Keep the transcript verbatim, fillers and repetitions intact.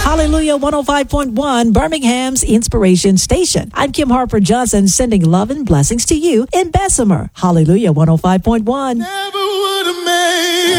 Hallelujah one oh five point one, Birmingham's Inspiration Station. I'm Kim Harper Johnson, sending love and blessings to you in Bessemer. Hallelujah one oh five point one. Never would have made